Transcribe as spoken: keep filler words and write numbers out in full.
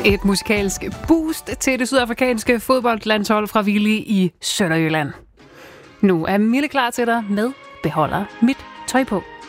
Et musikalsk boost til det sydafrikanske fodboldlandshold fra Viby i Sønderjylland. Nu er Mille klar til dig med Beholder mit tøj på.